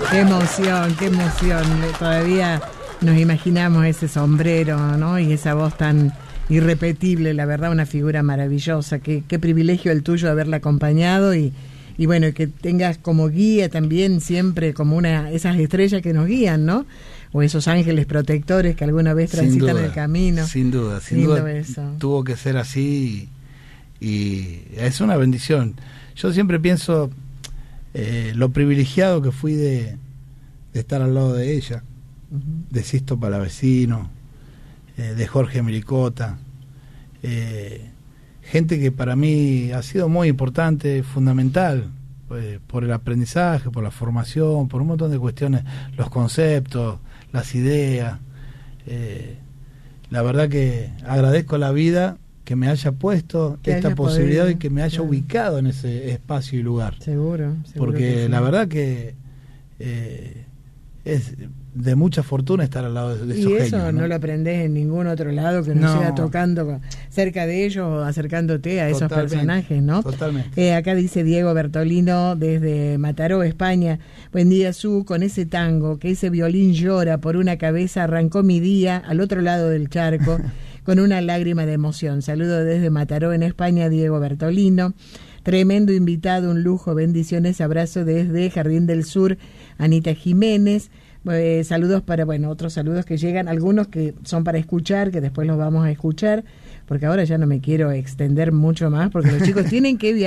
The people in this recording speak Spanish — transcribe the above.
Qué emoción, qué emoción. Todavía nos imaginamos ese sombrero, ¿no? Y esa voz tan irrepetible, la verdad, una figura maravillosa. Qué privilegio el tuyo de haberla acompañado y bueno, que tengas como guía también siempre como esas estrellas que nos guían, ¿no? O esos ángeles protectores que alguna vez transitan el camino. Sin duda, eso. Tuvo que ser así y es una bendición. Yo siempre pienso lo privilegiado que fui de estar al lado de ella, de Sisto Palavecino, de Jorge Mericota, gente que para mí ha sido muy importante, fundamental, por el aprendizaje, por la formación, por un montón de cuestiones, los conceptos, las ideas. La verdad que agradezco a la vida que me haya puesto esta posibilidad podido, y que me haya ubicado en ese espacio y lugar. Seguro porque sí. La verdad que es de mucha fortuna estar al lado de esos genios. Y eso no lo aprendés en ningún otro lado que no sea tocando cerca de ellos o acercándote a esos personajes, ¿no? Totalmente. Acá dice Diego Bertolino desde Mataró, España. Buen día, Su, con ese tango, que ese violín llora por una cabeza, arrancó mi día al otro lado del charco con una lágrima de emoción. Saludo desde Mataró, en España, Diego Bertolino. Tremendo invitado, un lujo, bendiciones, abrazo desde Jardín del Sur, Anita Jiménez. Saludos para, otros saludos que llegan, algunos que son para escuchar, que después los vamos a escuchar, porque ahora ya no me quiero extender mucho más, porque los chicos tienen que viajar.